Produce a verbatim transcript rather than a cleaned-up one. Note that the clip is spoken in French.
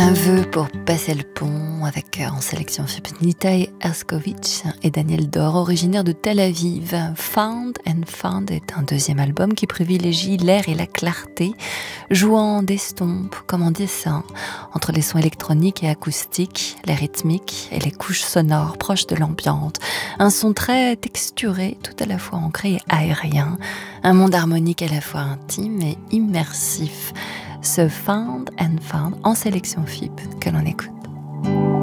Un vœu pour passer le pont avec euh, en sélection Nitai Erskovic et Daniel Dor, originaire de Tel Aviv. Found and Found est un deuxième album qui privilégie l'air et la clarté, jouant d'estompes comme en dessin, entre les sons électroniques et acoustiques, les rythmiques et les couches sonores proches de l'ambiance. Un son très texturé, tout à la fois ancré et aérien. Un monde harmonique à la fois intime et immersif. Ce Found and Found en sélection F I P que l'on écoute.